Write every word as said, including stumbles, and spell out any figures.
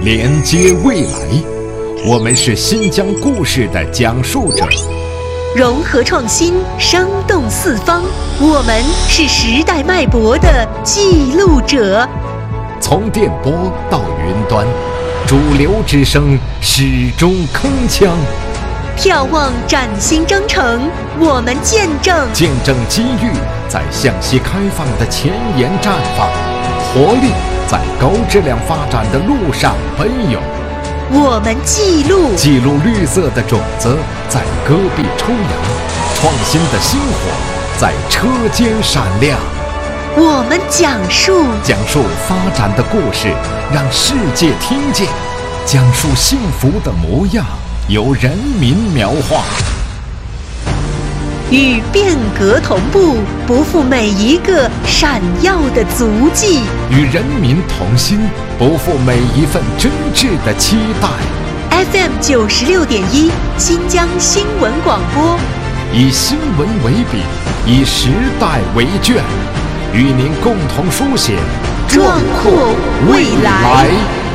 连接未来。我们是新疆故事的讲述者， 融合创新，生动四方。我们是时代脉搏的记录者。 从电波到云端，主流之声始终铿锵。 眺望崭新征程，我们见证见证机遇在向西开放的前沿绽放，活力在高质量发展的路上奔涌。 我们记录记录绿色的种子在戈壁抽芽，创新的星火在车间闪亮。 我们讲述讲述发展的故事，让世界听见；讲述幸福的模样，由人民描画。 与变革同步，不负每一个闪耀的足迹； 与人民同心，不负每一份真挚的期待。 F M 九十六点一，新疆新闻广播， 以新闻为笔，以时代为卷，与您共同书写壮阔未来。